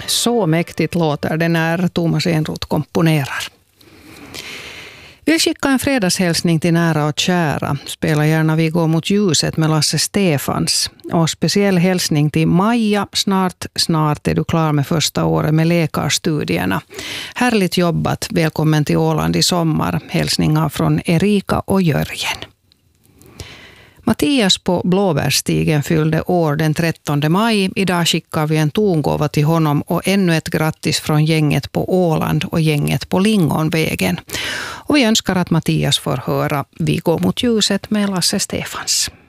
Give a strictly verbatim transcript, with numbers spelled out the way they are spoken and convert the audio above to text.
Så mäktigt låter det när Thomas Enroth komponerar. Vill skicka en fredagshälsning till nära och kära. Spela gärna Vi går mot ljuset med Lasse Stefans. Och speciell hälsning till Maja. Snart, snart är du klar med första året med läkarstudierna. Härligt jobbat. Välkommen till Åland i sommar. Hälsningar från Erika och Jörgen. Mattias på Blåbärstigen fyllde år den trettonde maj. Idag skickar vi en tongåva till honom och ännu ett grattis från gänget på Åland och gänget på Lingonvägen. Och vi önskar att Mattias får höra Vi går mot ljuset med Lasse Stefans.